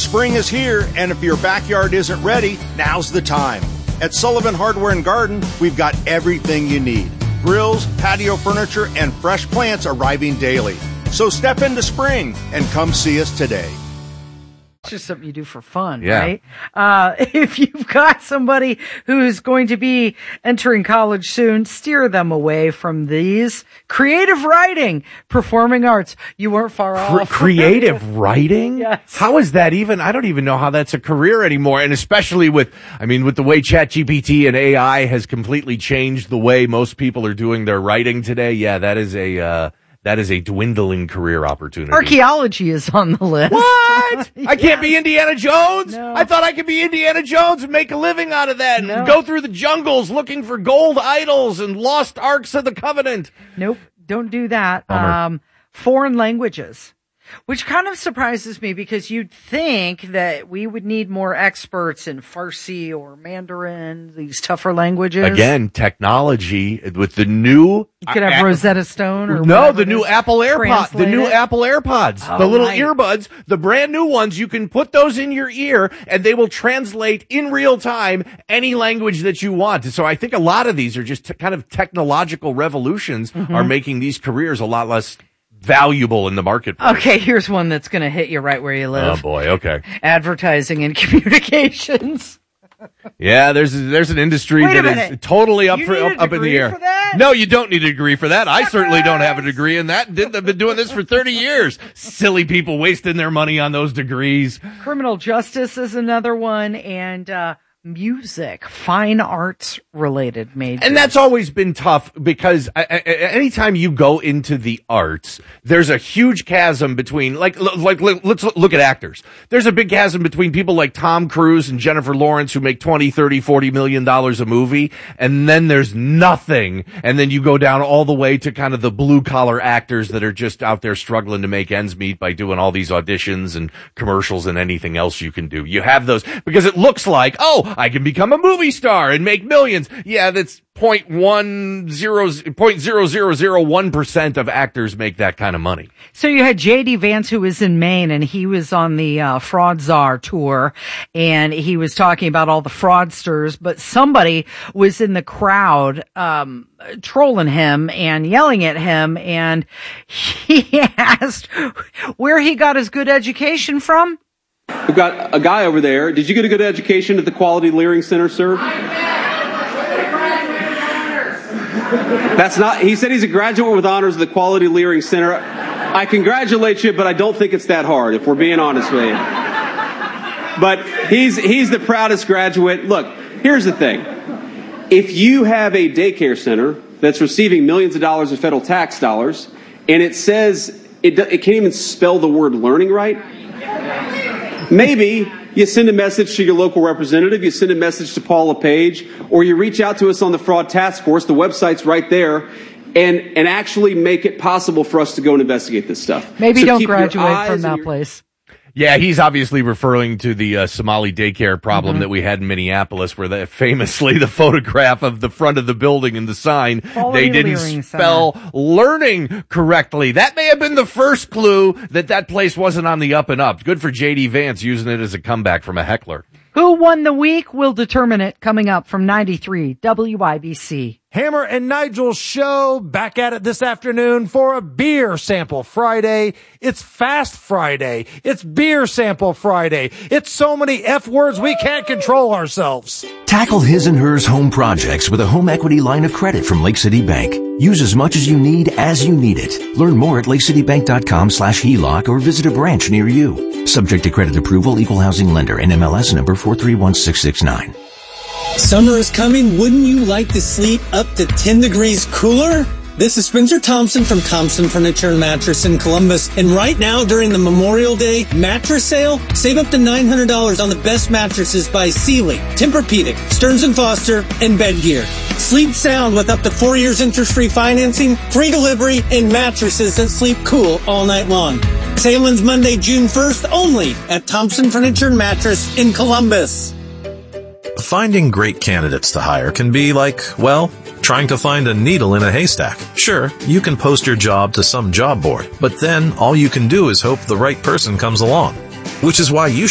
Spring is here, and if your backyard isn't ready, now's the time. At Sullivan Hardware and Garden, we've got everything you need. Grills, patio furniture, and fresh plants arriving daily. So step into spring and come see us today. It's just something you do for fun, Yeah. right? If you've got somebody who's going to be entering college soon, steer them away from these. Creative writing, performing arts. You weren't far off. Creative writing? Yes. How is that even? I don't even know how that's a career anymore. And especially with the way ChatGPT and AI has completely changed the way most people are doing their writing today. Yeah, that is a dwindling career opportunity. Archaeology is on the list. What? I can't be Indiana Jones? No. I thought I could be Indiana Jones and make a living out of that and go through the jungles looking for gold idols and lost arks of the covenant. Nope, don't do that. Bummer. Foreign languages, which kind of surprises me because you'd think that we would need more experts in Farsi or Mandarin, these tougher languages. Again, technology with the new... You could have Rosetta Stone or the new Apple AirPods. The new Apple AirPods. The little earbuds, the brand new ones, you can put those in your ear and they will translate in real time any language that you want. So I think a lot of these are just kind of technological revolutions are making these careers a lot less valuable in the marketplace. Okay, here's one that's going to hit you right where you live. Oh boy, okay. Advertising and communications. Yeah, there's an industry Wait a that minute. is totally up You in need a the degree air. for that? No, you don't need a degree for that. I certainly don't have a degree in that. I've been doing this for 30 years. Silly people wasting their money on those degrees. Criminal justice is another one, and music, fine arts related majors. And that's always been tough because anytime you go into the arts, there's a huge chasm between, let's look at actors. There's a big chasm between people like Tom Cruise and Jennifer Lawrence who make $20, $30, $40 million a movie. And then there's nothing. And then you go down all the way to kind of the blue collar actors that are just out there struggling to make ends meet by doing all these auditions and commercials and anything else you can do. You have those because it looks like, I can become a movie star and make millions. Yeah, that's 0.0001% of actors make that kind of money. So you had J.D. Vance, who was in Maine, and he was on the Fraud Czar tour, and he was talking about all the fraudsters, but somebody was in the crowd trolling him and yelling at him, and he asked where he got his good education from. We've got a guy over there. Did you get a good education at the Quality Learning Center, sir? That's not, he said he's a graduate with honors of the Quality Learning Center. I congratulate you, but I don't think it's that hard, if we're being honest with you. But he's the proudest graduate. Look, here's the thing. If you have a daycare center that's receiving millions of dollars of federal tax dollars, and it says it can't even spell the word learning right, maybe you send a message to your local representative, you send a message to Paula Page, or you reach out to us on the Fraud Task Force, the website's right there, and actually make it possible for us to go and investigate this stuff. Maybe So don't keep your graduate eyes from and that your- place. Yeah, he's obviously referring to the Somali daycare problem that we had in Minneapolis, where famously the photograph of the front of the building and the sign, Quality they didn't Learning spell learning correctly. That may have been the first clue that place wasn't on the up and up. Good for J.D. Vance using it as a comeback from a heckler. Who won the week? We'll determine it coming up from 93 WIBC. Hammer and Nigel show back at it this afternoon for a beer sample Friday. It's Fast Friday. It's Beer Sample Friday. It's so many F words we can't control ourselves. Tackle his and hers home projects with a home equity line of credit from Lake City Bank. Use as much as you need it. Learn more at lakecitybank.com/HELOC or visit a branch near you. Subject to credit approval, equal housing lender, NMLS number 431669. Summer is coming. Wouldn't you like to sleep up to 10 degrees cooler? This is Spencer Thompson from Thompson Furniture and Mattress in Columbus. And right now, during the Memorial Day mattress sale, save up to $900 on the best mattresses by Sealy, Tempur-Pedic, Stearns & Foster, and Bedgear. Sleep sound with up to 4 years interest-free financing, free delivery, and mattresses that sleep cool all night long. Sale ends Monday, June 1st, only at Thompson Furniture and Mattress in Columbus. Finding great candidates to hire can be like, well, trying to find a needle in a haystack. Sure, you can post your job to some job board, but then all you can do is hope the right person comes along. Which is why you